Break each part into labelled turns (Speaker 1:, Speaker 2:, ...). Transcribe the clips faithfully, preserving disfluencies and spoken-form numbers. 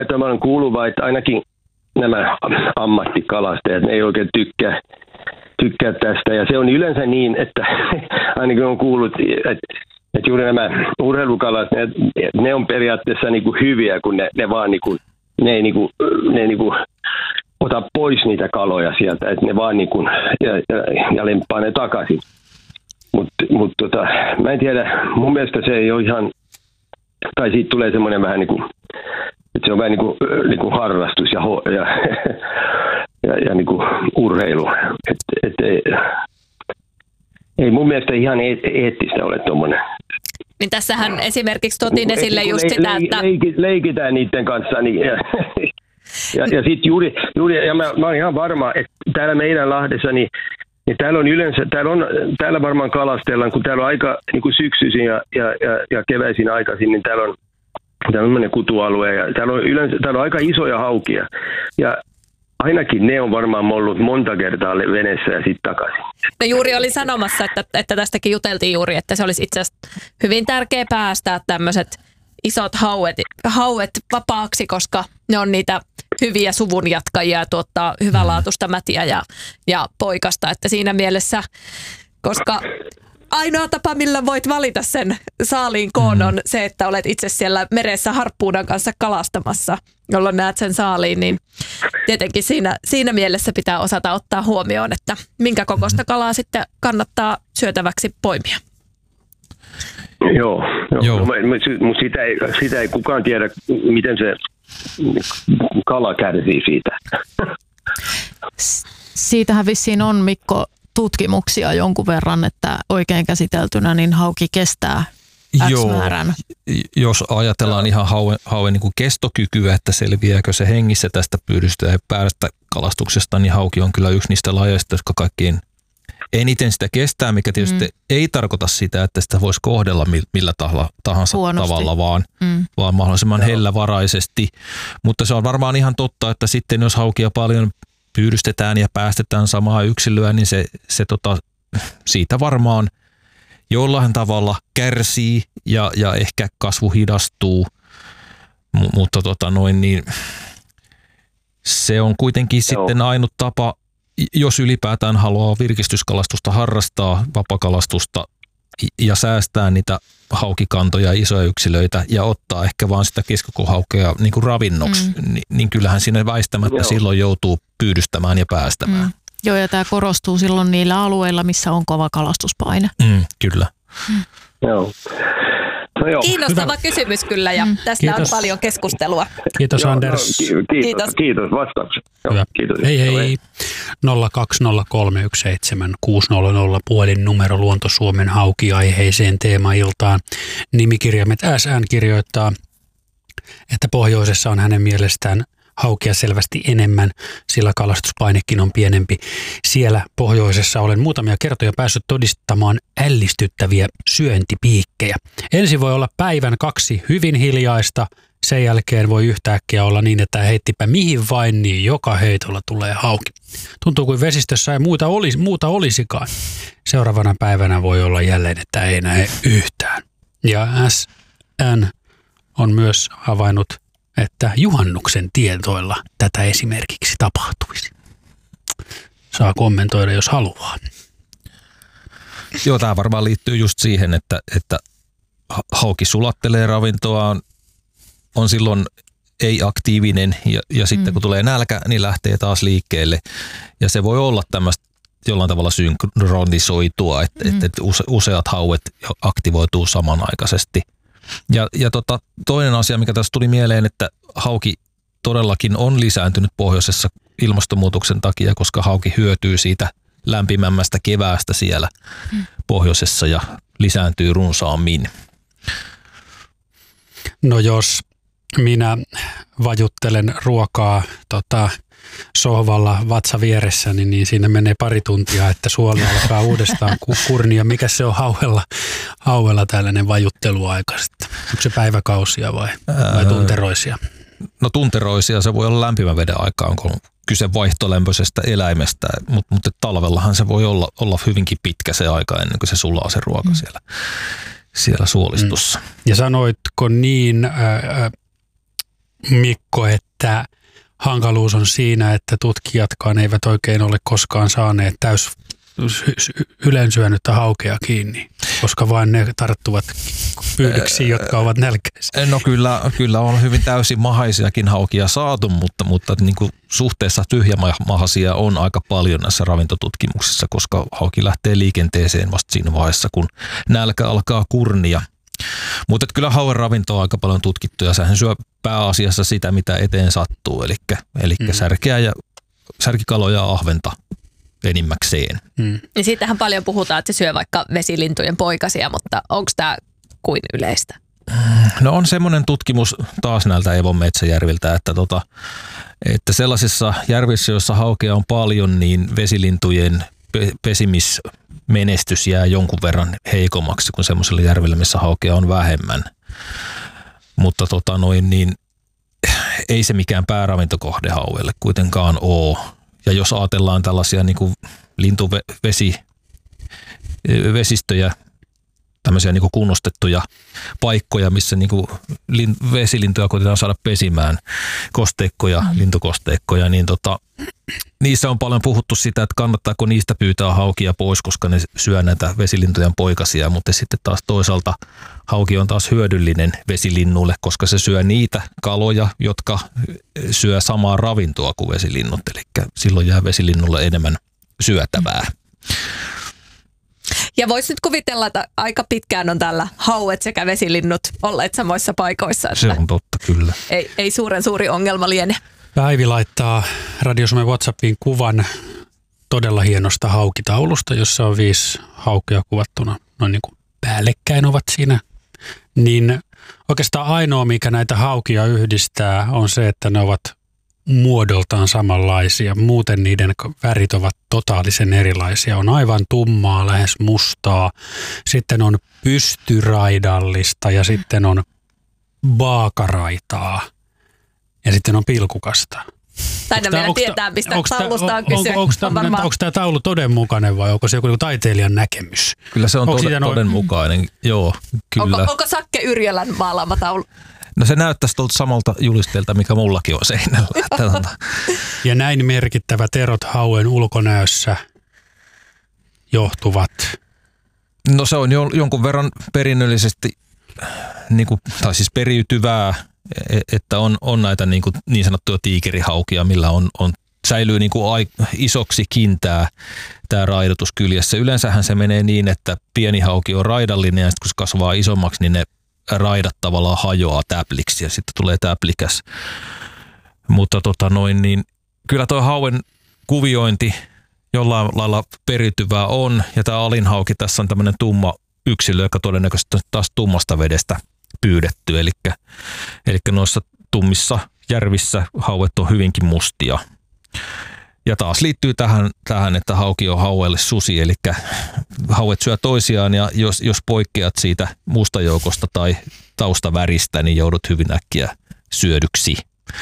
Speaker 1: että mä olen kuullut vaan, että ainakin nämä ammattikalastajat, ne ei oikein tykkää, tykkää tästä. Ja se on yleensä niin, että ainakin on kuullut, että, että juuri nämä urheilukalastajat, ne, ne on periaatteessa niin kuin hyviä, kun ne, ne vaan niin kuin, ne ei niin kuin, ne niin kuin ota pois niitä kaloja sieltä, että ne vaan niin kuin, ja, ja, ja lemppaa ne takaisin. Mutta mut tota, mä en tiedä, mun mielestä se ei ole ihan, tai siitä tulee semmoinen vähän niin kuin, että se on vähän niin kuin, niin kuin harrastus ja, ja, ja, ja niin kuin urheilu. Et, et, ei, ei mun mielestä ihan eettistä ole tuommoinen.
Speaker 2: Niin tässähän esimerkiksi totin esille just
Speaker 1: le,
Speaker 2: sitä,
Speaker 1: le,
Speaker 2: että...
Speaker 1: Leiki, leikitään niiden kanssa. Niin, ja ja, ja sitten juuri, juuri, ja mä, mä olen ihan varma, että täällä meidän Lahdessa, niin niin täällä on yleensä, täällä, on, täällä varmaan kalastellaan, kun täällä on aika niin kuin syksyisin ja, ja, ja, ja keväisin aikaisin, niin täällä on tämmöinen kutualue ja täällä on yleensä täällä on aika isoja haukia. Ja ainakin ne on varmaan mollut monta kertaa veneessä ja sitten takaisin.
Speaker 2: No juuri olin sanomassa, että, että tästäkin juteltiin juuri, että se olisi itse asiassa hyvin tärkeää päästää tämmöiset isot hauet, hauet vapaaksi, koska ne on niitä hyviä suvun jatkajia ja tuottaa hyvälaatuista mätiä ja, ja poikasta. Että siinä mielessä, koska ainoa tapa, millä voit valita sen saaliin koon on se, että olet itse siellä meressä harppuunan kanssa kalastamassa, jolloin näet sen saaliin, niin tietenkin siinä, siinä mielessä pitää osata ottaa huomioon, että minkä kokoista kalaa sitten kannattaa syötäväksi poimia.
Speaker 1: Joo, joo. joo. No, mutta sitä ei, sitä ei kukaan tiedä, miten se kala kärsii siitä.
Speaker 3: Siitähän vissiin on, Mikko, tutkimuksia jonkun verran, että oikein käsiteltynä niin hauki kestää X-määrän.
Speaker 4: Jos ajatellaan ihan hauen, hauen niin kuin kestokykyä, että selviääkö se hengissä tästä pyydystä ja päästä kalastuksesta, niin hauki on kyllä yksi niistä lajeista, jotka kaikkiin eniten sitä kestää, mikä tietysti mm. ei tarkoita sitä, että sitä voisi kohdella millä tahansa huonosti tavalla, vaan, mm. vaan mahdollisimman no. hellävaraisesti. Mutta se on varmaan ihan totta, että sitten jos haukia paljon pyydystetään ja päästetään samaa yksilöä, niin se, se tota, siitä varmaan jollain tavalla kärsii ja, ja ehkä kasvu hidastuu, M- mutta tota noin, niin se on kuitenkin Joo. sitten ainut tapa, jos ylipäätään haluaa virkistyskalastusta harrastaa, vapakalastusta ja säästää niitä haukikantoja, isoja yksilöitä ja ottaa ehkä vaan sitä keskikohaukea niin kuin ravinnoksi, mm. niin, niin kyllähän sinne väistämättä Joo. silloin joutuu pyydystämään ja päästämään.
Speaker 3: Mm. Joo, ja tämä korostuu silloin niillä alueilla, missä on kova kalastuspaine.
Speaker 4: Mm, kyllä.
Speaker 3: Mm.
Speaker 1: Joo. No joo.
Speaker 2: Kiinnostava Hyvä. kysymys kyllä ja mm. tästä Kiitos. on paljon keskustelua.
Speaker 5: Kiitos Anders.
Speaker 1: Joo, no, kiitos. Kiitos. Kiitos vastaukset.
Speaker 5: Kiitos. Hei hei. nolla kaksi nolla kolme yksi seitsemän kuusi nolla nolla puhelinnumero Luonto Suomen hauki-aiheiseen teemailtaan. Nimikirjaimet S N kirjoittaa, että pohjoisessa on hänen mielestään haukia selvästi enemmän, sillä kalastuspainekin on pienempi. Siellä pohjoisessa olen muutamia kertoja päässyt todistamaan ällistyttäviä syöntipiikkejä. Ensin voi olla päivän kaksi hyvin hiljaista, sen jälkeen voi yhtäkkiä olla niin, että heittipä mihin vain, niin joka heitolla tulee hauki. Tuntuu kuin vesistössä ei muuta, olisi, muuta olisikaan. Seuraavana päivänä voi olla jälleen, että ei näe yhtään. Ja S N on myös havainnut, että juhannuksen tietoilla tätä esimerkiksi tapahtuisi. Saa kommentoida, jos haluaa.
Speaker 4: Joo, tämä varmaan liittyy just siihen, että, että hauki sulattelee ravintoa, on, on silloin ei-aktiivinen ja, ja sitten mm. kun tulee nälkä, niin lähtee taas liikkeelle. Ja se voi olla tämmöistä jollain tavalla synkronisoitua, että, mm. että useat hauet aktivoituu samanaikaisesti. Ja, ja tota, toinen asia, mikä tässä tuli mieleen, että hauki todellakin on lisääntynyt pohjoisessa ilmastonmuutoksen takia, koska hauki hyötyy siitä lämpimämmästä keväästä siellä hmm. pohjoisessa ja lisääntyy runsaammin.
Speaker 5: No jos minä vajuttelen ruokaa tota, sohvalla vatsa vieressäni, niin siinä menee pari tuntia, että suoli alkaa uudestaan kurnia. Mikä se on hauella, hauella tällainen vajutteluaika sitten? Onko se päiväkausia vai, vai tunteroisia?
Speaker 4: No tunteroisia, se voi olla lämpimän veden aikaan, kun on kyse vaihtolämpöisestä eläimestä, mutta, mutta talvellahan se voi olla, olla hyvinkin pitkä se aika ennen kuin se sulaa se ruoka mm. siellä, siellä suolistossa.
Speaker 5: Mm. Ja sanoitko niin, äh, Mikko, että hankaluus on siinä, että tutkijatkaan eivät oikein ole koskaan saaneet täys ylensyönyttä haukea kiinni, koska vain ne tarttuvat pyydyksiin, jotka ovat nälkäisiä.
Speaker 4: No kyllä, kyllä on hyvin täysin mahaisiakin haukia saatu, mutta, mutta niin kuin suhteessa tyhjämahaisia on aika paljon näissä ravintotutkimuksissa, koska hauki lähtee liikenteeseen vasta siinä vaiheessa, kun nälkä alkaa kurnia. Mutta kyllä hauen ravinto on aika paljon tutkittu ja sehän syö pääasiassa sitä, mitä eteen sattuu, eli, eli mm. särkeä ja särkikaloja ja ahventa enimmäkseen.
Speaker 2: Mm. Ja siitähän paljon puhutaan, että se syö vaikka vesilintujen poikasia, mutta onko tämä kuin yleistä?
Speaker 4: No on semmoinen tutkimus taas näiltä Evon Metsäjärviltä, että, tota, että sellaisissa järvissä, joissa haukea on paljon, niin vesilintujen pe- pesimismenestys jää jonkun verran heikommaksi kuin semmoisella järvellä, missä haukea on vähemmän. Mutta tota noin, niin ei se mikään pääravintokohde hauelle kuitenkaan ole. Ja jos ajatellaan tällaisia niin kuin lintuvesi, vesistöjä, tämmöisiä niin kuin kunnostettuja paikkoja, missä niin kuin vesilintuja koitetaan saada pesimään, kosteikkoja, mm. lintukosteikkoja, niin tota, niissä on paljon puhuttu sitä, että kannattaako niistä pyytää haukia pois, koska ne syö näitä vesilintujen poikasia, mutta sitten taas toisaalta hauki on taas hyödyllinen vesilinnulle, koska se syö niitä kaloja, jotka syö samaa ravintoa kuin vesilinnut, eli silloin jää vesilinnulle enemmän syötävää.
Speaker 2: Ja voisi nyt kuvitella, että aika pitkään on täällä hauet sekä vesilinnut olleet samoissa paikoissa. Että
Speaker 4: se on totta, kyllä.
Speaker 2: Ei, ei suuren suuri ongelma liene.
Speaker 5: Päivi laittaa Radio Suomen WhatsAppiin kuvan todella hienosta haukitaulusta, jossa on viisi haukea kuvattuna noin niin kuin päällekkäin ovat siinä. Niin oikeastaan ainoa, mikä näitä haukia yhdistää, on se, että ne ovat muodoltaan samanlaisia. Muuten niiden värit ovat totaalisen erilaisia. On aivan tummaa, lähes mustaa. Sitten on pystyraidallista ja sitten on baakaraitaa. Ja sitten on pilkukasta.
Speaker 2: Taida vielä tietää, mistä taulusta on kyse.
Speaker 5: Onko tämä taulu todenmukainen vai onko se joku taiteilijan näkemys?
Speaker 4: Kyllä se on tod- todenmukainen, joo, kyllä.
Speaker 2: Onko, onko Sakke Yrjölän maalaama taulu?
Speaker 4: No se näyttäisi tuolta samalta julisteelta, mikä mullakin on seinällä.
Speaker 5: Ja näin merkittävät erot hauen ulkonäössä johtuvat?
Speaker 4: No se on jo, jonkun verran perinnöllisesti, niin, kuin, tai siis periytyvää, että on, on näitä niin, kuin, niin sanottuja tiikerihaukia, millä on, on, säilyy niin kuin ai, isoksikin tämä, tämä raidotus kyljessä. Yleensähän se menee niin, että pieni hauki on raidallinen ja sitten kun se kasvaa isommaksi, niin ne raidat tavallaan hajoaa täpliksi ja sitten tulee täplikäs. Mutta tota noin, niin kyllä tuo hauen kuviointi jollain lailla periytyvää on. Ja tämä alinhauki tässä on tämmöinen tumma yksilö, joka todennäköisesti on taas tummasta vedestä pyydetty. Eli, eli noissa tummissa järvissä hauet on hyvinkin mustia. Ja taas liittyy tähän, tähän, että hauki on hauelle susi, eli hauet syö toisiaan ja jos, jos poikkeat siitä mustajoukosta tai taustaväristä, niin joudut hyvin äkkiä syödyksi.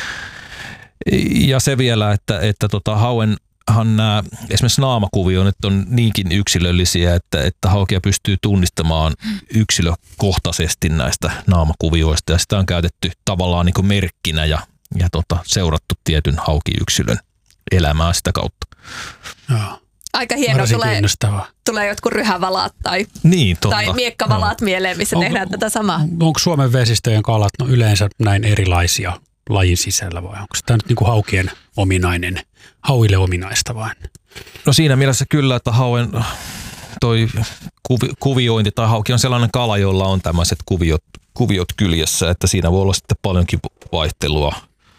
Speaker 4: Ja se vielä, että, että tota, hauenhan nämä esimerkiksi naamakuviot on niinkin yksilöllisiä, että, että haukia pystyy tunnistamaan yksilökohtaisesti näistä naamakuvioista ja sitä on käytetty tavallaan niin kuin merkkinä ja, ja tota, seurattu tietyn haukiyksilön elämää sitä kautta.
Speaker 5: Joo.
Speaker 2: Aika hieno, tulee, tulee jotkut ryhävalat tai,
Speaker 4: niin,
Speaker 2: tai miekkavalat no. mieleen, missä on, tehdään tätä samaa.
Speaker 5: Onko Suomen vesistöjen kalat no yleensä näin erilaisia lajin sisällä vai onko tämä nyt niin kuin haukien ominainen, hauille ominaista vain?
Speaker 4: No siinä mielessä kyllä, että hauen toi kuvi, kuviointi tai hauki on sellainen kala, jolla on tämmöiset kuviot, kuviot kyljessä, että siinä voi olla sitten paljonkin vaihtelua.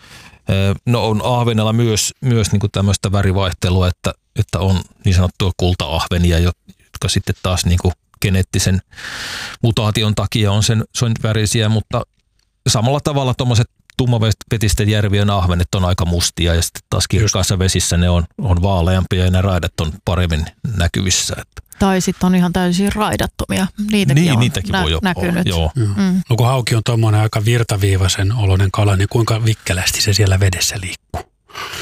Speaker 4: No on ahvenella myös, myös niin kuin tämmöistä värivaihtelua, että, että on niin sanottua kulta-ahvenia, jotka sitten taas niin kuin geneettisen mutaation takia on sen, sen värisiä, mutta samalla tavalla tuommoiset tummavetisten järvien ahvenet on aika mustia ja sitten taas kirkkaissa vesissä ne on, on vaaleampia ja ne raidat on paremmin näkyvissä.
Speaker 3: Tai sitten on ihan täysin raidattomia. Niitäkin
Speaker 4: niin,
Speaker 3: on
Speaker 4: niitäkin
Speaker 3: nä-
Speaker 4: voi
Speaker 3: näkynyt.
Speaker 4: Joo.
Speaker 3: Mm.
Speaker 5: No kun hauki on tuommoinen aika virtaviivaisen oloinen kala, niin kuinka vikkelästi se siellä vedessä liikkuu?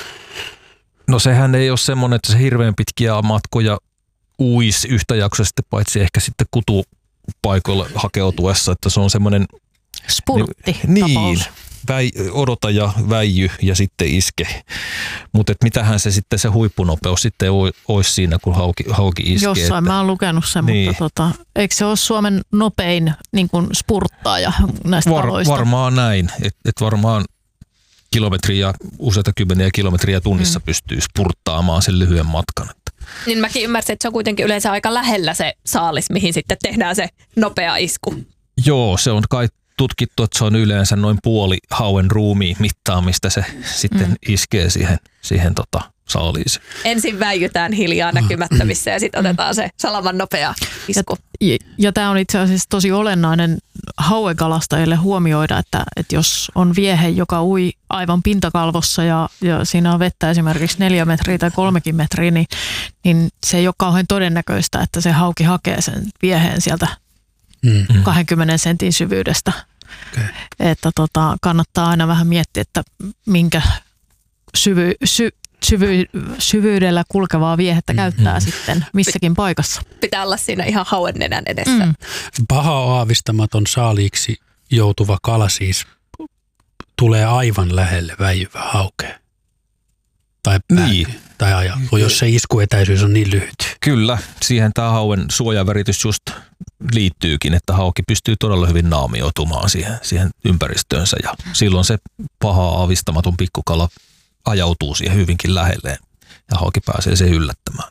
Speaker 4: No sehän ei ole semmoinen, että se hirveän pitkiä matkoja uisi yhtäjaksoisesti, paitsi ehkä sitten kutupaikoille hakeutuessa, että se on semmoinen
Speaker 3: spurtti
Speaker 4: niin,
Speaker 3: tapaus.
Speaker 4: väi, odota ja väijy ja sitten iske. Mutta mitähän se sitten se huippunopeus sitten olisi siinä, kun hauki, hauki iskee.
Speaker 3: Jossain että, mä oon lukenut sen, niin. mutta tota, eikö se ole Suomen nopein niin kuin spurttaaja näistä
Speaker 4: Var,
Speaker 3: kaloista?
Speaker 4: Varmaan näin, että et varmaan kilometriä, useita kymmeniä kilometriä tunnissa mm. pystyy spurttaamaan sen lyhyen matkan.
Speaker 2: Niin mäkin ymmärsin, että se on kuitenkin yleensä aika lähellä se saalis, mihin sitten tehdään se nopea isku.
Speaker 4: Joo, se on kai tutkittu, että se on yleensä noin puoli hauen ruumiin mittaamista se sitten mm. iskee siihen, siihen tota saaliiseen.
Speaker 2: Ensin väijytään hiljaa näkymättömissä ja sitten otetaan se salaman nopea isku.
Speaker 3: Ja, ja tämä on itse asiassa tosi olennainen hauekalastajille huomioida, että, että jos on viehe, joka ui aivan pintakalvossa ja, ja siinä on vettä esimerkiksi neljä metriä tai kolmekin metriä, niin, niin se ei ole kauhean todennäköistä, että se hauki hakee sen vieheen sieltä mm-hmm. kaksikymmentä sentin syvyydestä. Okay. Että tota, kannattaa aina vähän miettiä, että minkä syvy, sy, syvy, syvyydellä kulkevaa viehettä mm-hmm. käyttää sitten missäkin paikassa.
Speaker 2: Pitää olla siinä ihan hauen nenän edessä. Mm.
Speaker 5: Paha aavistamaton saaliiksi joutuva kala siis tulee aivan lähelle väijyvää haukea. Tai päätyy, niin. tai ajautuu, jos se iskuetäisyys on niin lyhyt.
Speaker 4: Kyllä, siihen tämä hauen suojaväritys just liittyykin, että hauki pystyy todella hyvin naamioitumaan siihen, siihen ympäristöönsä ja silloin se paha aavistamaton pikkukala ajautuu siihen hyvinkin lähelle ja hauki pääsee sen yllättämään.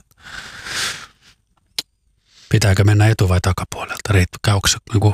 Speaker 5: Pitääkö mennä etu- vai takapuolelta? Onko, niinku,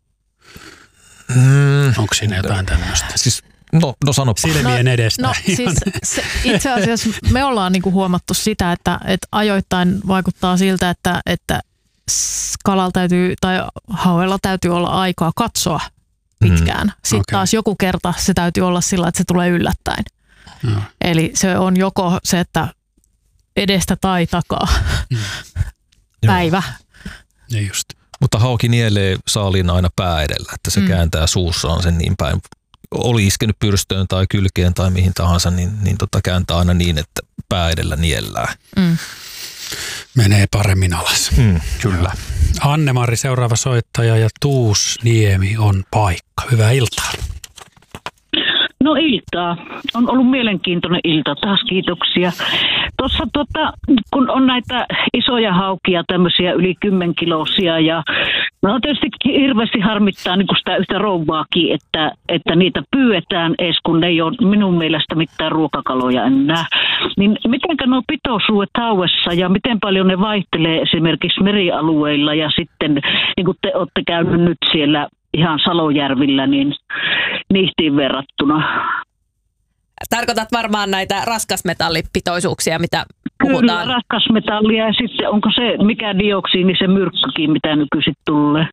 Speaker 5: mm, onko siinä jotain tämmöistä?
Speaker 4: Siis, no, no sanoppa.
Speaker 5: Silmien edestä.
Speaker 3: No, no siis se, itse asiassa me ollaan niinku huomattu sitä, että, että ajoittain vaikuttaa siltä, että, että kalalla täytyy tai hauella täytyy olla aikaa katsoa pitkään. Sitten okay. taas joku kerta se täytyy olla sillä, että se tulee yllättäen. No. Eli se on joko se, että edestä tai takaa. Mm. Päivä.
Speaker 5: Ja just.
Speaker 4: Mutta hauki nielee saaliin aina pää edellä, että se mm. kääntää suussaan sen niin päin. Oli iskenyt pyrstöön tai kylkeen tai mihin tahansa, niin, niin tota kääntää aina niin, että pää edellä niellää.
Speaker 3: Mm.
Speaker 5: Menee paremmin alas.
Speaker 4: Mm, kyllä.
Speaker 5: Anne-Mari, seuraava soittaja ja Tuusniemi on paikka. Hyvää iltaa.
Speaker 6: No iltaa. On ollut mielenkiintoinen ilta taas, kiitoksia. Tuossa tota, kun on näitä isoja haukia, tämmöisiä yli kymmenkiloisia ja no tietysti hirveästi harmittaa niin kuin sitä yhtä rouvaakin, että, että niitä pyydetään edes, kun ne ei ole minun mielestä mitään ruokakaloja enää. Niin mitenkä nuo pitoisuudet hauessa ja miten paljon ne vaihtelee esimerkiksi merialueilla ja sitten niin kuin te olette käynyt nyt siellä ihan Salojärvillä, niin niihtiin verrattuna.
Speaker 2: Tarkoitat varmaan näitä raskasmetallipitoisuuksia, mitä puhutaan.
Speaker 6: Kyllä, raskasmetallia ja sitten onko se, mikä dioksiini, se myrkkykin, mitä nykyisin tulee.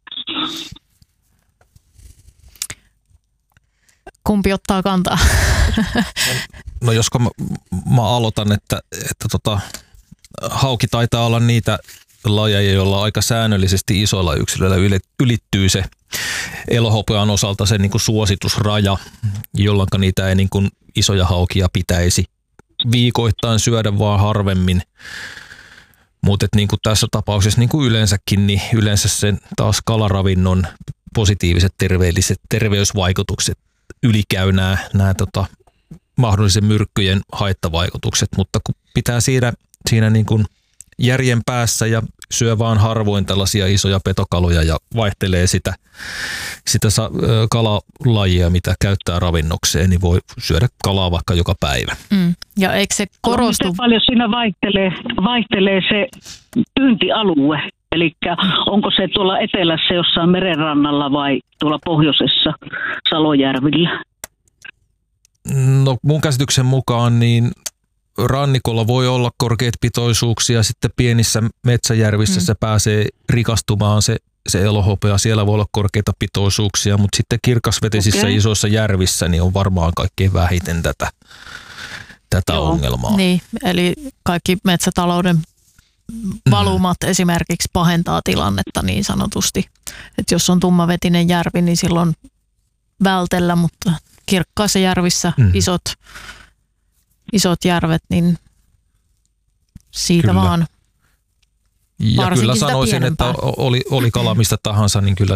Speaker 3: Kumpi ottaa kantaa?
Speaker 4: No josko mä, mä aloitan, että, että tota, hauki taitaa olla niitä lajeja, joilla aika säännöllisesti isoilla yksilöillä ylittyy se elohopean osalta se niin kuin suositusraja, jolloin niitä ei niin kuin isoja haukia pitäisi viikoittain syödä, vaan harvemmin. Mutta niin kuin tässä tapauksessa niin kuin yleensäkin, niin yleensä sen taas kalaravinnon positiiviset terveelliset terveysvaikutukset ylikäy nämä, nämä tota, mahdollisen myrkkyjen haittavaikutukset, mutta kun pitää siinä, siinä niin kuin järjen päässä ja syö vaan harvoin tällaisia isoja petokaloja ja vaihtelee sitä, sitä kalalajia, mitä käyttää ravinnokseen, niin voi syödä kalaa vaikka joka päivä.
Speaker 3: Mm. Ja eikö se korostu?
Speaker 6: Miten paljon siinä vaihtelee, vaihtelee se pyyntialue? Eli onko se tuolla etelässä jossain merenrannalla vai tuolla pohjoisessa Salojärvillä?
Speaker 4: No mun käsityksen mukaan niin rannikolla voi olla korkeat pitoisuuksia, sitten pienissä metsäjärvissä mm. se pääsee rikastumaan se, se elohopea, siellä voi olla korkeita pitoisuuksia, mutta sitten kirkasvetisissä okay. isoissa järvissä niin on varmaan kaikkein vähiten tätä, tätä ongelmaa.
Speaker 3: Niin, eli kaikki metsätalouden valumat mm. esimerkiksi pahentaa tilannetta niin sanotusti, että jos on tummavetinen järvi, niin silloin vältellä, mutta kirkkaissa järvissä mm. isot Isot järvet, niin siitä kyllä. vaan.
Speaker 4: Ja kyllä sanoisin, että oli, oli kala mistä tahansa, niin kyllä sen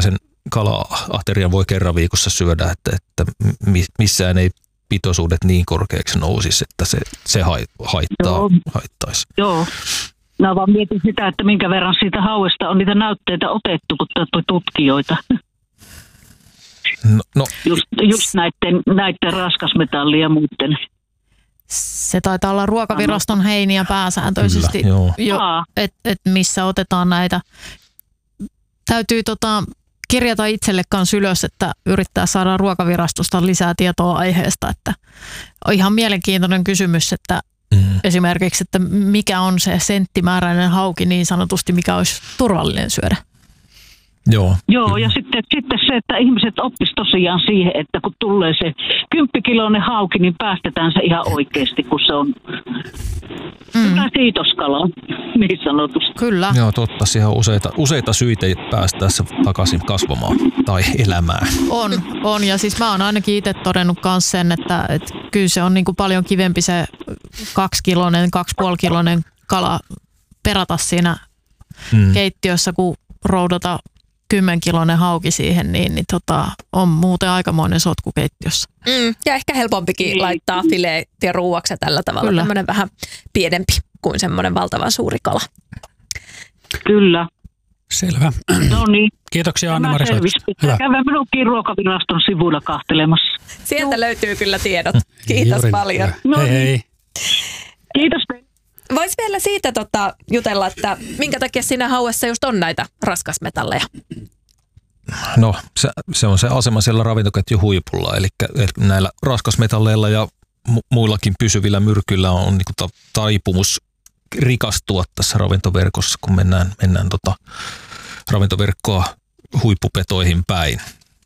Speaker 4: kala-aterian voi kerran viikossa syödä, että, että missään ei pitoisuudet niin korkeaksi nousisi, että se, se haittaa, Joo. haittaisi.
Speaker 6: Joo. No vaan mietin sitä, että minkä verran siitä hauesta on niitä näytteitä otettu, kun tätä tutkijoita.
Speaker 4: No, no.
Speaker 6: Just, just näiden, näiden raskasmetallien ja muiden.
Speaker 3: Se taitaa olla Ruokaviraston heiniä pääsääntöisesti, että et missä otetaan näitä. Täytyy tota, kirjata itselle kanssa ylös, että yrittää saada Ruokavirastosta lisää tietoa aiheesta. Että on ihan mielenkiintoinen kysymys, että mm. esimerkiksi, että mikä on se senttimääräinen hauki niin sanotusti, mikä olisi turvallinen syödä.
Speaker 4: Joo.
Speaker 6: Joo, ja sitten, sitten se, että ihmiset oppis tosiaan siihen, että kun tulee se kymppikiloinen hauki, niin päästetään se ihan oikeasti, kun se on mm. hyvä siitoskala, niin sanotusti.
Speaker 3: Kyllä.
Speaker 4: Joo, totta. Siihen on useita, useita syitä päästää se takaisin kasvamaan tai elämään.
Speaker 3: On, on. Ja siis mä oon ainakin itse todennut myös sen, että, että kyllä se on niin kuin paljon kivempi se kaksikiloinen, kaksipuolikiloinen kala perata siinä mm. keittiössä, kun roudata kymmenkiloinen hauki siihen, niin, niin tota, on muuten aikamoinen sotku keittiössä.
Speaker 2: Mm, ja ehkä helpompikin laittaa fileet ja ruuaksi tällä tavalla. Kyllä. Tämmöinen vähän pienempi kuin semmoinen valtavan suuri kala.
Speaker 6: Kyllä.
Speaker 5: Selvä.
Speaker 6: No niin.
Speaker 5: Kiitoksia Anne-Mari. Hyvä.
Speaker 6: Käydään minunkin Ruokaviraston sivuilla kahtelemassa.
Speaker 2: Sieltä Joo. löytyy kyllä tiedot. Kiitos Jorin, paljon.
Speaker 6: No
Speaker 5: hei hei.
Speaker 6: Kiitos teille.
Speaker 2: Vois vielä siitä tota, jutella, että minkä takia siinä hauessa just on näitä raskasmetalleja?
Speaker 4: No se, se on se asema siellä ravintoketjun huipulla, eli, eli näillä raskasmetalleilla ja mu- muillakin pysyvillä myrkyillä on niin kuin ta- taipumus rikastua tässä ravintoverkossa, kun mennään, mennään tota, ravintoverkkoa huippupetoihin päin.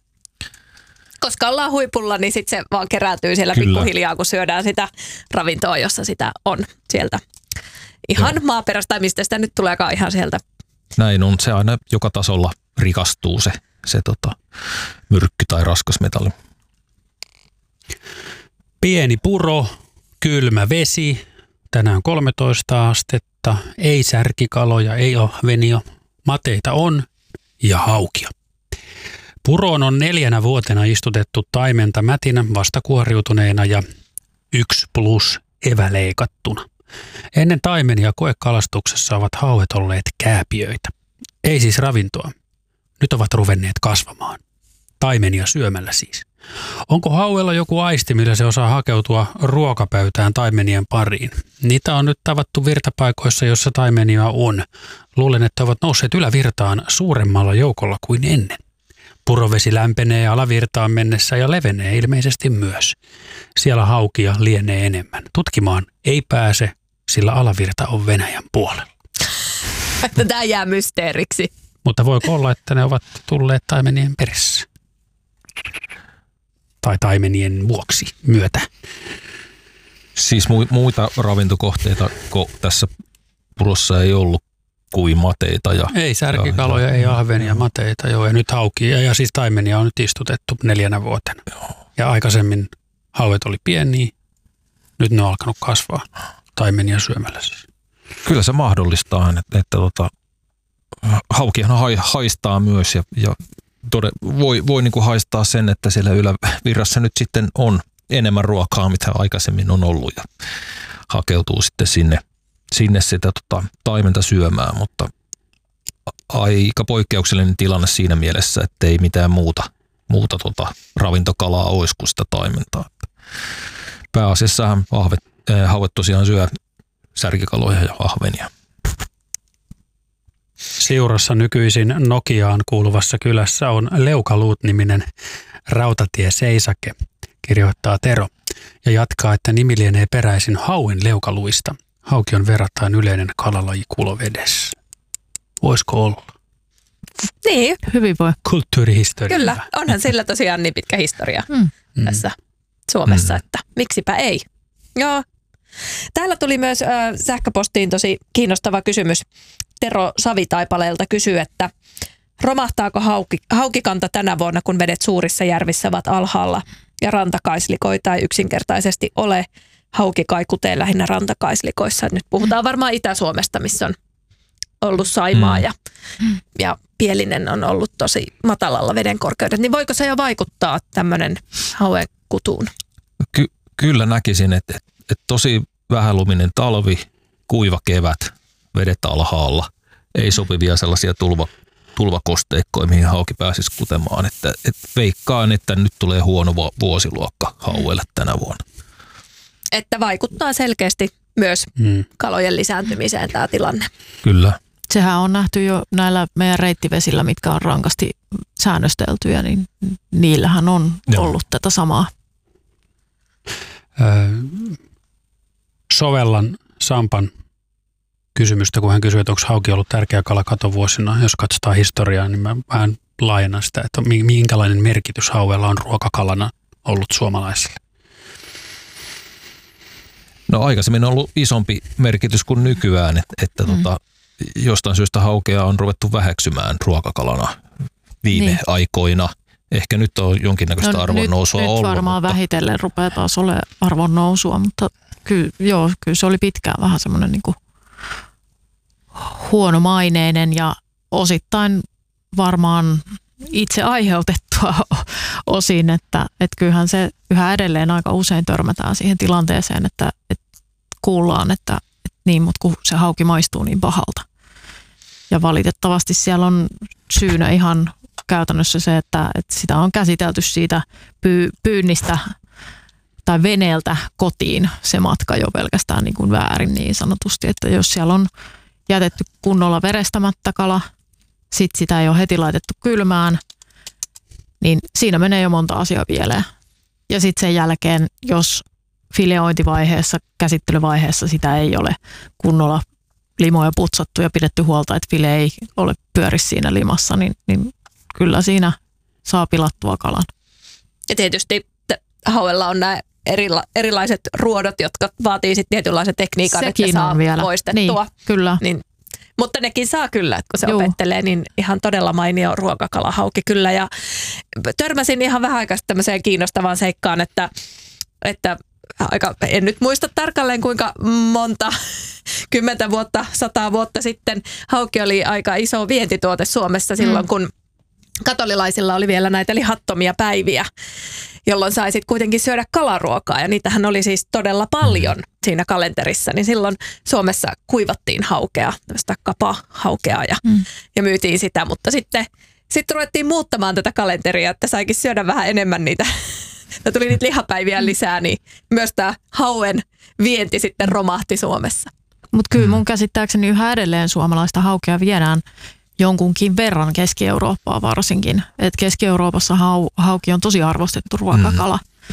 Speaker 2: Koska ollaan huipulla, niin sitten se vaan kerääntyy siellä
Speaker 4: Kyllä.
Speaker 2: pikkuhiljaa, kun syödään sitä ravintoa, jossa sitä on sieltä ihan Joo. maaperästä, tai mistä sitä nyt tuleekaan ihan sieltä.
Speaker 4: Näin on, se aina joka tasolla rikastuu se, se tota, myrkky tai raskasmetalli.
Speaker 5: Pieni puro, kylmä vesi, tänään kolmetoista astetta, ei särkikaloja, ei ahvenia, mateita on ja haukia. Puroon on neljänä vuotena istutettu taimenta mätinä vastakuoriutuneena ja yksi plus eväleikattuna. Ennen taimenia koekalastuksessa ovat hauet olleet kääpiöitä. Ei siis ravintoa. Nyt ovat ruvenneet kasvamaan. Taimenia syömällä siis. Onko hauella joku aisti, millä se osaa hakeutua ruokapöytään taimenien pariin? Niitä on nyt tavattu virtapaikoissa, jossa taimenia on. Luulen, että ovat nousseet ylävirtaan suuremmalla joukolla kuin ennen. Purovesi lämpenee alavirtaan mennessä ja levenee ilmeisesti myös. Siellä haukia lienee enemmän. Tutkimaan ei pääse, sillä alavirta on Venäjän puolella.
Speaker 2: Tämä jää mysteeriksi.
Speaker 5: Mutta voiko olla, että ne ovat tulleet taimenien perässä? Tai taimenien vuoksi myötä?
Speaker 4: Siis muita ravintokohteita tässä purossa ei ollut kuin mateita. Ja,
Speaker 5: ei särkikaloja, ja, ei ahvenia, mateita. Joo, ja nyt haukia ja siis taimenia on nyt istutettu neljänä vuotena. Joo. Ja aikaisemmin hauet oli pieniä, nyt ne on alkanut kasvaa taimenia syömällä siis.
Speaker 4: Kyllä se mahdollistaa, että, että tota, haukihan haistaa myös ja, ja tode, voi, voi niin kuin haistaa sen, että siellä ylävirrassa nyt sitten on enemmän ruokaa, mitä aikaisemmin on ollut ja hakeutuu sitten sinne, sinne sitä tota, taimenta syömään, mutta aika poikkeuksellinen tilanne siinä mielessä, että ei mitään muuta, muuta tota, ravintokalaa olisi kuin sitä taimentaa. Pääasiassahan ahvet, äh, hauet tosiaan syö särkikaloja ja ahvenia.
Speaker 5: Seurassa nykyisin Nokiaan kuuluvassa kylässä on Leukaluut-niminen rautatieseisake, kirjoittaa Tero, ja jatkaa, että nimi lienee peräisin hauen leukaluista. Hauki on verrattain yleinen kalalaji kulovedessä. Voisiko olla?
Speaker 2: Niin.
Speaker 3: Hyvin voi.
Speaker 5: Kulttuurihistoria.
Speaker 2: Kyllä, onhan sillä tosiaan niin pitkä historia mm. tässä Suomessa, mm. että miksipä ei. Joo. Täällä tuli myös äh, sähköpostiin tosi kiinnostava kysymys. Tero Savitaipaleelta kysyy, että romahtaako hauki, haukikanta tänä vuonna, kun vedet suurissa järvissä ovat alhaalla ja rantakaislikoita ei yksinkertaisesti ole. Hauki kai kutee lähinnä rantakaislikoissa. Nyt puhutaan varmaan Itä-Suomesta, missä on ollut Saimaa ja, ja Pielinen on ollut tosi matalalla veden korkeudet. Niin voiko se jo vaikuttaa tämmöinen hauen kutuun?
Speaker 4: Ky- kyllä näkisin, että, että, että tosi vähäluminen talvi, kuiva kevät, vedet alhaalla, ei sopivia sellaisia tulva, tulvakosteikkoja, mihin hauki pääsisi kutemaan. Että, että veikkaan, että nyt tulee huono vuosiluokka hauelle tänä vuonna.
Speaker 2: Että vaikuttaa selkeästi myös hmm. kalojen lisääntymiseen tämä tilanne.
Speaker 4: Kyllä.
Speaker 3: Sehän on nähty jo näillä meidän reittivesillä, mitkä on rankasti säännösteltyjä, niin niillähän on Joo. ollut tätä samaa.
Speaker 5: Öö, sovellan Sampan kysymystä, kun hän kysyi, että onko hauki ollut tärkeä kala katovuosina. Jos katsotaan historiaa, niin mä vähän laajennan sitä, että minkälainen merkitys hauella on ruokakalana ollut suomalaisille.
Speaker 4: No aikaisemmin on ollut isompi merkitys kuin nykyään, että, että mm. tota, jostain syystä haukea on ruvettu väheksymään ruokakalana viime niin. aikoina. Ehkä nyt on jonkinnäköistä no, arvonnousua
Speaker 3: nyt,
Speaker 4: ollut.
Speaker 3: Nyt varmaan
Speaker 4: mutta...
Speaker 3: vähitellen rupeaa taas olemaan arvonnousua, mutta kyllä, joo, kyllä se oli pitkään vähän semmoinen niin kuin huonomaineinen ja osittain varmaan itse aiheutettua osin, että, että kyllähän se yhä edelleen aika usein törmätään siihen tilanteeseen, että, että kuullaan, että, että niin, mutta kun se hauki maistuu niin pahalta. Ja valitettavasti siellä on syynä ihan käytännössä se, että, että sitä on käsitelty siitä pyy, pyynnistä tai veneeltä kotiin se matka jo pelkästään niin kuin väärin niin sanotusti, että jos siellä on jätetty kunnolla verestämättä kala, sitten sitä ei ole heti laitettu kylmään, niin siinä menee jo monta asiaa pieleen. Ja sitten sen jälkeen, jos fileointivaiheessa, käsittelyvaiheessa sitä ei ole kunnolla limoja putsattu ja pidetty huolta, että file ei ole pyöri siinä limassa, niin, niin kyllä siinä saa pilattua kalan.
Speaker 2: Ja tietysti hauella on nämä erila- erilaiset ruodot, jotka vaatii sitten tietynlaisen tekniikan,
Speaker 3: Sekin
Speaker 2: että saa
Speaker 3: vielä
Speaker 2: poistettua.
Speaker 3: Niin, kyllä.
Speaker 2: Niin, mutta nekin saa kyllä, että kun se
Speaker 3: Juu.
Speaker 2: opettelee, niin ihan todella mainio ruokakalahauki kyllä. Ja törmäsin ihan vähän aikaa tämmöiseen kiinnostavaan seikkaan, että, että aika, en nyt muista tarkalleen kuinka monta, kymmentä vuotta, sataa vuotta sitten hauki oli aika iso vientituote Suomessa silloin, mm. kun katolilaisilla oli vielä näitä lihattomia päiviä, jolloin sai sitten kuitenkin syödä kalaruokaa, ja niitähän oli siis todella paljon siinä kalenterissa, niin silloin Suomessa kuivattiin haukea, tämmöistä kapahaukea, ja, mm. ja myytiin sitä, mutta sitten sit ruvettiin muuttamaan tätä kalenteria, että saikin syödä vähän enemmän niitä, ja tuli niitä lihapäiviä lisää, niin myös tämä hauen vienti sitten romahti Suomessa.
Speaker 3: Mutta kyllä mun käsittääkseni yhä edelleen suomalaista haukea viedään jonkunkin verran Keski-Eurooppaa varsinkin. Et Keski-Euroopassa hau, hauki on tosi arvostettu ruokakala. Mm.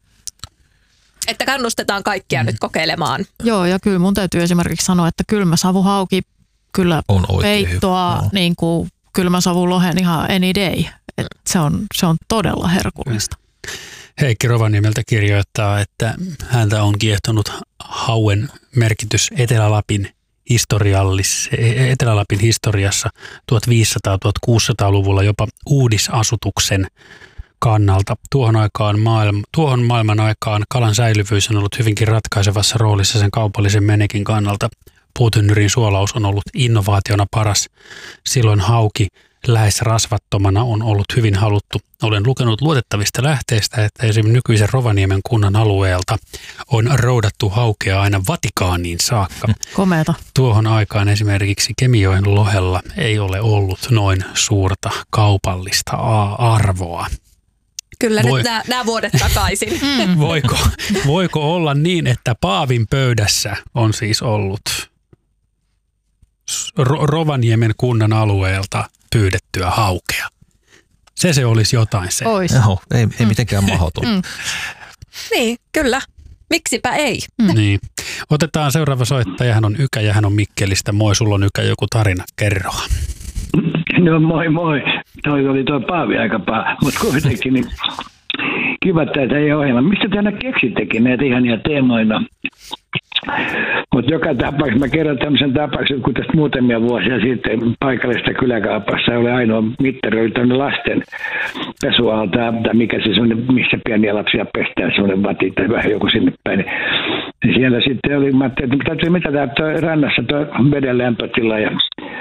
Speaker 2: Että kannustetaan kaikkia mm. nyt kokeilemaan.
Speaker 3: Joo, ja kyllä mun täytyy esimerkiksi sanoa, että kylmäsavuhauki kyllä
Speaker 4: on
Speaker 3: peittoa niin kuin kylmäsavulohen ihan any day. Et se, on, se on todella herkullista.
Speaker 5: Heikki Rovaniemeltä kirjoittaa, että häntä on kiehtonut hauen merkitys Etelä-Lapin historiallis, Etelä-Lapin historiassa tuhatviisisataa-tuhatkuusisataaluvulla jopa uudisasutuksen kannalta. Tuohon, aikaan maailma, tuohon maailman aikaan kalan säilyvyys on ollut hyvinkin ratkaisevassa roolissa sen kaupallisen menekin kannalta. Puutynnyrin suolaus on ollut innovaationa paras. Silloin hauki lähes rasvattomana on ollut hyvin haluttu. Olen lukenut luotettavista lähteistä, että esimerkiksi nykyisen Rovaniemen kunnan alueelta on roudattu haukea aina Vatikaaniin saakka.
Speaker 3: Komeata.
Speaker 5: Tuohon aikaan esimerkiksi Kemijoen lohella ei ole ollut noin suurta kaupallista arvoa.
Speaker 2: Kyllä Voi... nyt nämä vuodet takaisin.
Speaker 5: voiko, voiko olla niin, että Paavin pöydässä on siis ollut Ro- Rovaniemen kunnan alueelta pyydettyä haukea? Se se olisi jotain se.
Speaker 3: Ois.
Speaker 4: Joo, ei, ei mitenkään mahdoton.
Speaker 2: Mm. Niin, kyllä. Miksipä ei?
Speaker 5: Mm. Niin. Otetaan seuraava soittaja. Hän on Ykä ja hän on Mikkelistä. Moi, sulla on Ykä joku tarina. Kerroa.
Speaker 7: No moi moi. Toi oli tuo Paavi aika paha, mutta kuitenkin niin kiva, että ei ohjelma. Mistä te aina keksittekin näitä ihania teemoina? Mutta joka tapauksessa mä kerron tämmöisen tapauksen, kun tästä muutamia vuosia sitten paikallista kyläkaupassa oli ainoa mittari, oli tämmöinen lasten pesualta, tai mikä se semmoinen, missä pieniä lapsia pestään, semmoinen vati tai vähän joku sinne päin. Niin siellä sitten oli, mä ajattelin, että täytyy mitata tuo rannassa tuo veden lämpötila ja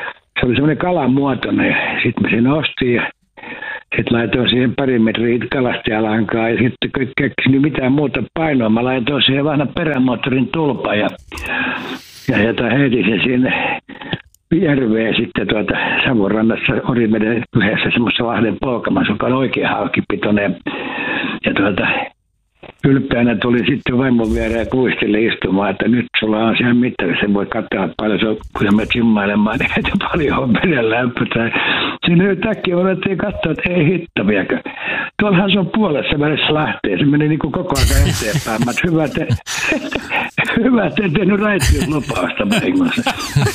Speaker 7: se oli semmoinen kalan muotoinen. Sitten mä sen ostin ja sitten laitoin siihen pari metriä kalastajalankaa ja sitten keksin mitään muuta painoa. Mä laitoin siihen vanhan perämoottorin tulpa ja, ja, ja heitin sen sinne järveen sitten tuota Savonrannassa Orimeden yhdessä semmoisessa Lahden polkamassa, joka on oikein haukipitoinen. Ja tuota, ylpeänä tuli sitten vaimon viereen ja kuistille istumaan, että nyt sulla on siellä mitään, sen voi katsoa paljon, se on, kun sä menet simmailemaan, niin että paljon on veden lämpötä. Siinä yhtäkkiä olettiin katsoa, että ei hitto viekö. Tuollahan se on puolessa välissä lähtee, se meni niin kuin koko ajan eteenpäin. Mä hyvä, että hyvä, että en tehnyt raittiuslupausta vahingossa.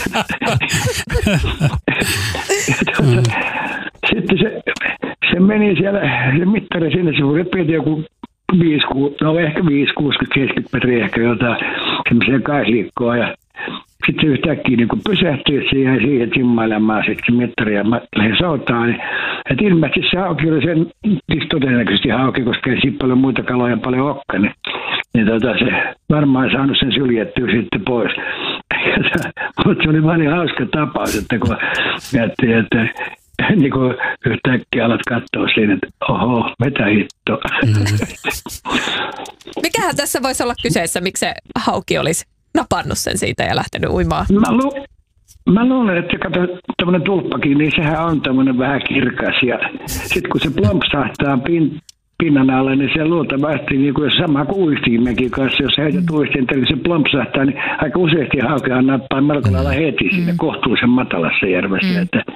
Speaker 7: tuota, sitten se, se meni siellä, se mittari sinne, se repiti joku viisi, no ehkä viisi, kuusikymmentä, seitsemänkymmentä metriä ehkä jotain semmoiseen kaisliikkoon ja sitten se yhtäkkiä niin kun pysähtyi siihen ja siihen simmailemaan sitten se mittari ja mä lähdin soutaan. Niin, että ilmeisesti se hauki oli sen, siis todennäköisesti hauki, koska ei siinä paljon muita kaloja paljon olekaan. Niin, niin tota, se varmaan saanut sen syljettyä sitten pois. Mutta se oli vaan niin hauska tapaus, että kun miettii, että niin kuin yhtäkkiä alat katsoa siinä, että oho, mitä hitto. Mm-hmm.
Speaker 2: Mikähän tässä voisi olla kyseessä, miksi se hauki olisi napannut sen siitä ja lähtenyt uimaan?
Speaker 7: Mä, lu- mä luulen, että kato, tämmöinen tulppakin, niin sehän on tämmöinen vähän kirkas. Ja sitten kun se plompsahtaa pin- pinnan alle, niin se luultavasti niin kuin sama kuin uistiimenkin kanssa. Jos heität uistinta, niin se plompsahtaa, niin aika useasti haukehan nappaa melko lailla heti mm. siinä kohtuullisen matalassa järvessä. Mm. Että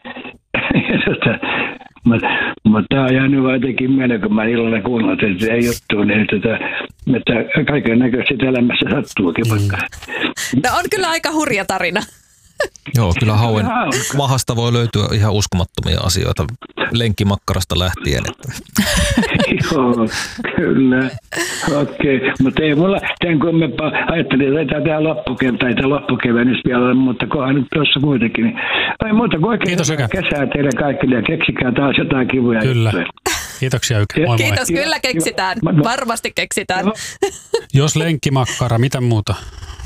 Speaker 7: mutta mut tämä on jäänyt vaan jotenkin mieleen, kun mä illalla kuunnellut, että ei juttu, niin että, että kaiken näköisesti elämässä sattuukin vaikka.
Speaker 2: No on kyllä aika hurja tarina.
Speaker 4: Joo, kyllä hauen mahasta voi löytyä ihan uskomattomia asioita lenkkimakkarasta lähtien. Että.
Speaker 7: Joo, kyllä. Okei, okay. Mutta ei mulla tämän kummempaa. Ajattelin, että tämä loppukevään tai tämä loppukevään vielä, mutta kohan nyt tuossa kuitenkin. Niin. Ei muuta kuin oikein kesää teille kaikille ja keksikää taas jotain kivuja.
Speaker 5: Kyllä. Kiitoksia Ykä. Moi moi.
Speaker 2: Kiitos, kyllä keksitään. Varmasti keksitään.
Speaker 5: Jos lenkkimakkara, mitä muuta?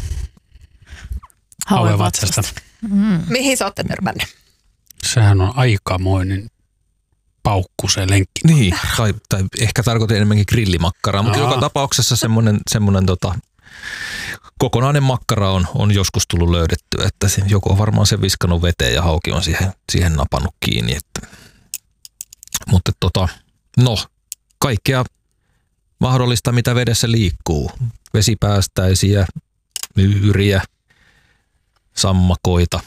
Speaker 5: Hauen vatsasta.
Speaker 2: Mm. Mihin sä ootte törmännyt?
Speaker 5: Sehän on aikamoinen paukku se lenkki.
Speaker 4: Niin, tai, tai ehkä tarkoitin enemmänkin grillimakkaraa, mutta joka tapauksessa semmoinen, semmoinen tota, kokonainen makkara on, on joskus tullut löydettyä, että se, joku on varmaan sen viskannut veteen ja hauki on siihen, siihen napannut kiinni. Että. Mutta tota, no, kaikkea mahdollista, mitä vedessä liikkuu. Vesipäästäisiä, myyriä, sammakoita.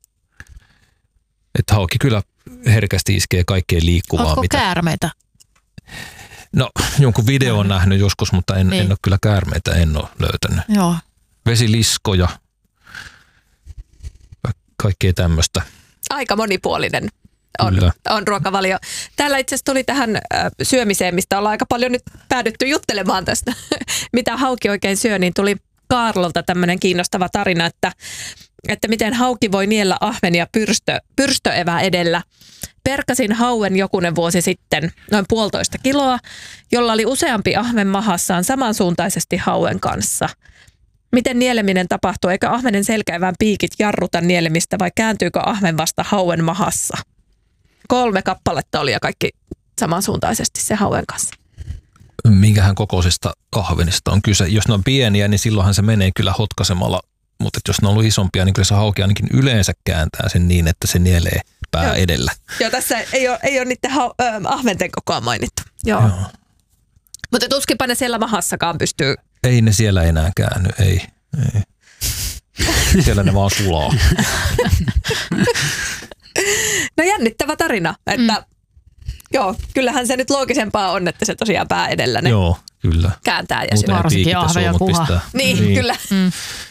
Speaker 4: Että hauki kyllä herkästi iskee kaikkeen liikkuvaa.
Speaker 3: Ootko
Speaker 4: mitä...
Speaker 3: käärmeitä?
Speaker 4: No, jonkun video on nähnyt joskus, mutta en, niin. en ole kyllä käärmeitä, en ole löytänyt.
Speaker 3: Joo.
Speaker 4: Vesiliskoja, kaikkea tämmöistä.
Speaker 2: Aika monipuolinen on, on ruokavalio. Täällä itse asiassa tuli tähän syömiseen, mistä ollaan aika paljon nyt päädytty juttelemaan tästä, mitä hauki oikein syö, niin tuli Kaarlolta tämmöinen kiinnostava tarina, että, että miten hauki voi niellä ahvenia pyrstö, pyrstöevä edellä. Perkasin hauen jokunen vuosi sitten, noin puolitoista kiloa, jolla oli useampi ahven mahassaan samansuuntaisesti hauen kanssa. Miten nieleminen tapahtuu? Eikö ahvenen selkäevän piikit jarruta nielemistä vai kääntyykö ahven vasta hauen mahassa? Kolme kappaletta oli ja kaikki samansuuntaisesti se hauen kanssa.
Speaker 4: Minkähän kokoisista ahvenista on kyse. Jos ne on pieniä, niin silloinhan se menee kyllä hotkasemalla, mutta jos ne on ollut isompia, niin kyllä se hauki ainakin yleensä kääntää sen niin, että se nielee pää Joo. edellä. Joo,
Speaker 2: tässä ei ole, ei ole niiden ha- ö, ahventen kokoa mainittu. Joo. Joo. Mutta tuskinpa ne siellä mahassakaan pystyy.
Speaker 4: Ei ne siellä enää käänny, ei. ei. Siellä ne vaan sulaa.
Speaker 2: No jännittävä tarina, että mm. Joo, kyllähän se nyt loogisempaa on, että se tosiaan pää edellä ne
Speaker 4: Joo, kyllä.
Speaker 2: kääntää. Ja
Speaker 3: Muuten varsinkin ahve ja kuha.
Speaker 2: Niin, niin, kyllä. Mm.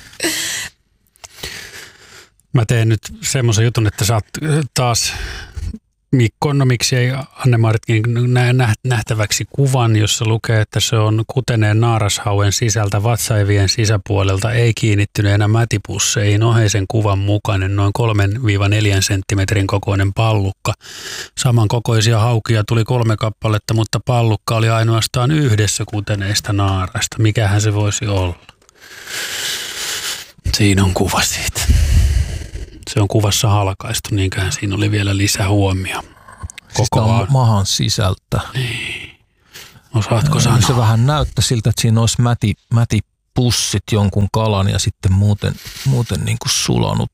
Speaker 5: Mä teen nyt semmoisen jutun, että saat taas Mikko, no miksi ei Anne-Maaritkin näe nähtäväksi kuvan, jossa lukee, että se on kuteneen naarashauen sisältä vatsaivien sisäpuolelta ei kiinnittyneenä mätipusseihin oheisen kuvan mukainen noin kolmesta neljään senttimetrin kokoinen pallukka. Samankokoisia haukia tuli kolme kappaletta, mutta pallukka oli ainoastaan yhdessä kuteneista naarasta. Mikähän se voisi olla? Siinä on kuva siitä. Se on kuvassa halkaistu, niinkään siinä oli vielä lisähuomio.
Speaker 4: Koko siis mahan sisältä.
Speaker 5: Niin. Osaatko sanoa?
Speaker 4: Se vähän näyttää siltä, että siinä olisi mäti, mätipussit jonkun kalan ja sitten muuten, muuten niin kuin sulanut,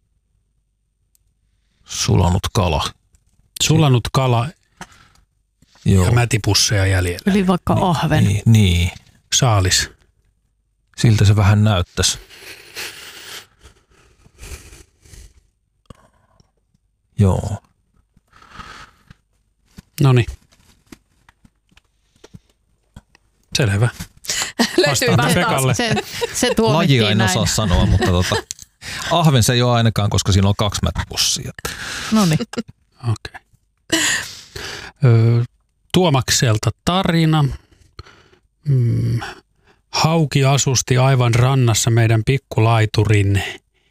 Speaker 4: sulanut kala.
Speaker 5: Sulanut kala
Speaker 4: Joo.
Speaker 5: ja mätipusseja jäljellä.
Speaker 3: Eli vaikka
Speaker 4: niin,
Speaker 3: ahven.
Speaker 4: Niin, niin.
Speaker 5: Saalis.
Speaker 4: Siltä se vähän näyttäisi. Joo.
Speaker 5: Noniin. Selvä.
Speaker 2: Löytyy vastaus.
Speaker 3: Se, se
Speaker 4: Lajia en
Speaker 3: näin.
Speaker 4: osaa sanoa, mutta tota, ahven se ei ole ainakaan, koska siinä on kaksi mätipussia.
Speaker 3: No niin.
Speaker 5: Okei. Tuomakselta tarina. Mm. Hauki asusti aivan rannassa meidän pikkulaiturin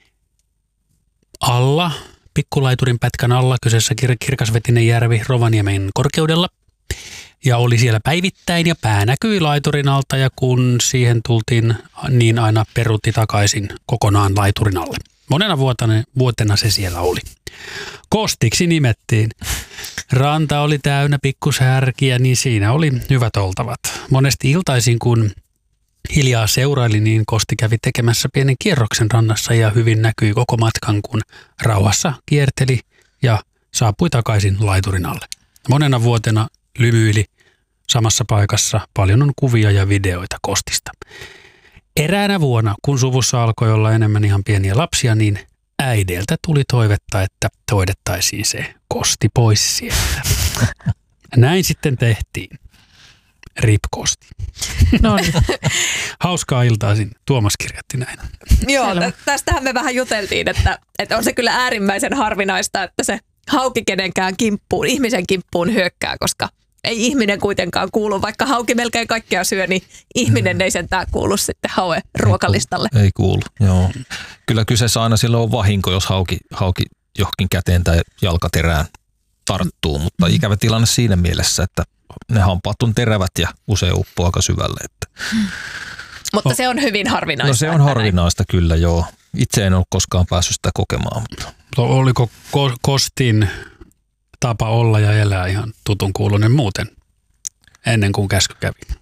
Speaker 5: alla. Pikkulaiturin pätkän alla, kyseessä kir- kirkasvetinen järvi Rovaniemen korkeudella. Ja oli siellä päivittäin ja pää näkyi laiturin alta ja kun siihen tultiin, niin aina peruutti takaisin kokonaan laiturin alle. Monena vuotena, vuotena se siellä oli. Kostiksi nimettiin. Ranta oli täynnä pikkusärkiä, niin siinä oli hyvät oltavat. Monesti iltaisin, kun hiljaa seuraili, niin Kosti kävi tekemässä pienen kierroksen rannassa ja hyvin näkyi koko matkan, kun rauhassa kierteli ja saapui takaisin laiturin alle. Monena vuotena lymyili samassa paikassa. Paljon on kuvia ja videoita Kostista. Eräänä vuonna, kun suvussa alkoi olla enemmän ihan pieniä lapsia, niin äideiltä tuli toivetta, että toidettaisiin se Kosti pois sieltä. Näin sitten tehtiin. Rip Kosti.
Speaker 3: No niin.
Speaker 5: Hauskaa iltaisin. Tuomas kirjoitti näin.
Speaker 2: Joo, tä- tästähän me vähän juteltiin, että, että on se kyllä äärimmäisen harvinaista, että se hauki kenenkään kimppuun, ihmisen kimppuun hyökkää, koska ei ihminen kuitenkaan kuulu. Vaikka hauki melkein kaikkea syö, niin ihminen ei sentään kuulu sitten hauen ruokalistalle.
Speaker 4: Ei kuulu, joo. Kyllä kyseessä aina silloin on vahinko, jos hauki, hauki johonkin käteen tai jalkaterään tarttuu, mutta ikävä tilanne siinä mielessä, että ne hampaat on terävät ja usein uppoo aika syvälle. Että.
Speaker 2: Mutta se on hyvin harvinaista.
Speaker 4: No se on harvinaista näin. Kyllä, joo. Itse en ole koskaan päässyt sitä kokemaan. Mutta.
Speaker 5: Oliko Kostin tapa olla ja elää ihan tutun kuulunen muuten, ennen kuin käsky kävi?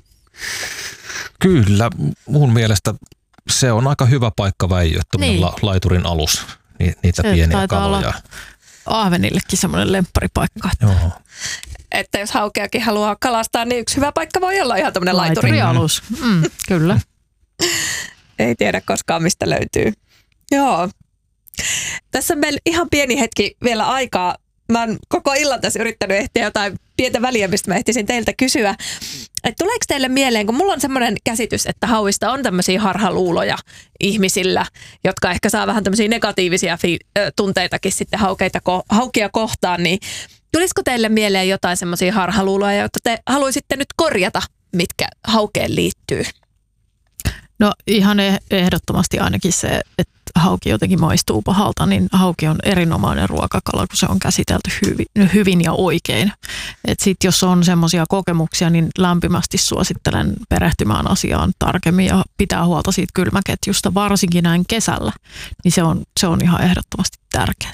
Speaker 4: Kyllä, mun mielestä se on aika hyvä paikka väijyä, niin. la, laiturin alus, ni, niitä
Speaker 3: se
Speaker 4: pieniä kaloja.
Speaker 3: Ahvenillekin semmoinen lempparipaikka.
Speaker 2: Joo. Että jos haukeakin haluaa kalastaa, niin yksi hyvä paikka voi olla ihan tämmöinen laituri.
Speaker 3: Laiturialus, mm, kyllä.
Speaker 2: Ei tiedä koskaan, mistä löytyy. Joo. Tässä on meillä ihan pieni hetki vielä aikaa. Mä oon koko illan tässä yrittänyt ehtiä jotain pientä väliä, mistä mä ehtisin teiltä kysyä. Että tuleeko teille mieleen, kun mulla on semmoinen käsitys, että hauista on tämmöisiä harhaluuloja ihmisillä, jotka ehkä saa vähän tämmöisiä negatiivisia fi- tunteitakin sitten haukeita, haukia kohtaan, niin tulisiko teille mieleen jotain semmoisia harhaluuloja, joita te haluaisitte nyt korjata, mitkä haukeen liittyy?
Speaker 3: No ihan ehdottomasti ainakin se, että hauki jotenkin maistuu pahalta, niin hauki on erinomainen ruokakala, kun se on käsitelty hyvin, hyvin ja oikein. Et sit jos on semmoisia kokemuksia, niin lämpimästi suosittelen perehtymään asiaan tarkemmin ja pitää huolta siitä kylmäketjusta, varsinkin näin kesällä, niin se on, se on ihan ehdottomasti tärkeää.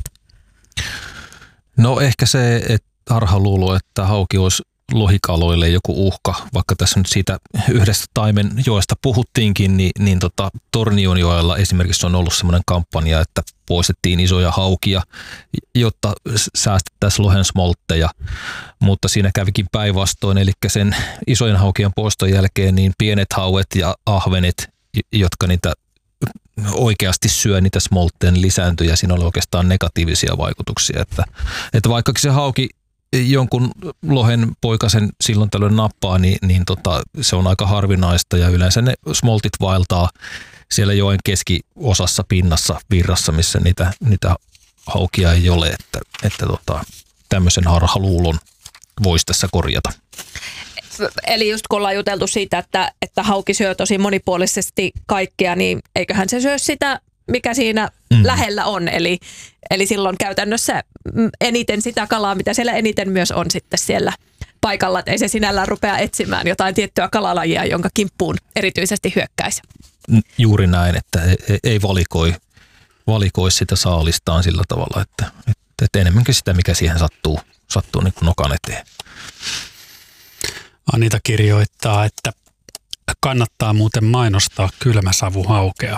Speaker 4: No ehkä se, että harhaluulo, että hauki olisi lohikaloille joku uhka, vaikka tässä nyt siitä yhdestä taimenjoesta puhuttiinkin, niin, niin tota, Tornionjoella esimerkiksi on ollut semmoinen kampanja, että poistettiin isoja haukia, jotta säästettäisiin lohen smoltteja, mutta siinä kävikin päinvastoin, eli sen isojen haukien poiston jälkeen niin pienet hauet ja ahvenet, jotka niitä oikeasti syö niitä smoltteja, niin lisääntyi ja siinä oli oikeastaan negatiivisia vaikutuksia, että, että vaikkakin se hauki jonkun lohen poikasen silloin tällöin nappaa, niin, niin tota, se on aika harvinaista ja yleensä ne smoltit vaeltaa siellä joen keskiosassa pinnassa virrassa, missä niitä, niitä haukia ei ole, että, että tota, tämmöisen harhaluulon voisi tässä korjata.
Speaker 2: Eli just kun ollaan juteltu siitä, että, että hauki syö tosi monipuolisesti kaikkea, niin eiköhän se syö sitä, mikä siinä mm. lähellä on. Eli, eli silloin käytännössä eniten sitä kalaa, mitä siellä eniten myös on sitten siellä paikalla. Että ei se sinällään rupea etsimään jotain tiettyä kalalajia, jonka kimppuun erityisesti hyökkäisi.
Speaker 4: Juuri näin, että ei valikoi valikoisi sitä saalistaan sillä tavalla, että, että, että enemmänkin sitä, mikä siihen sattuu, sattuu niin kuin nokan eteen.
Speaker 5: Anita kirjoittaa, että kannattaa muuten mainostaa kylmäsavuhaukea.